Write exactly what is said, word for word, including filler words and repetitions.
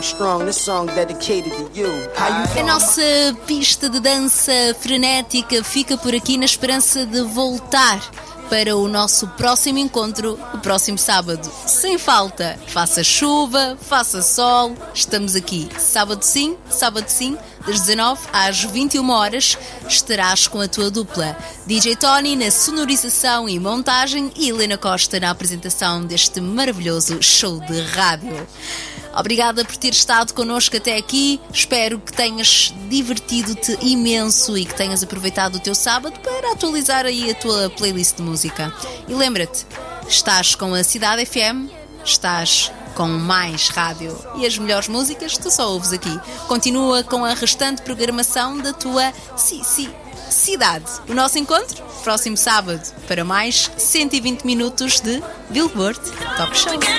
A nossa pista de dança frenética fica por aqui na esperança de voltar para o nosso próximo encontro, o próximo sábado. Sem falta, faça chuva, faça sol, estamos aqui. Sábado sim, sábado sim, das dezanove às vinte e uma horas, estarás com a tua dupla. D J Tony na sonorização e montagem e Helena Costa na apresentação deste maravilhoso show de rádio. Obrigada por ter estado connosco até aqui. Espero que tenhas divertido-te imenso e que tenhas aproveitado o teu sábado para atualizar aí a tua playlist de música. E lembra-te, estás com a Cidade F M, estás com mais rádio e as melhores músicas tu só ouves aqui. Continua com a restante programação da tua si, si, cidade. O nosso encontro, próximo sábado, para mais cento e vinte minutos de Billboard Top Show.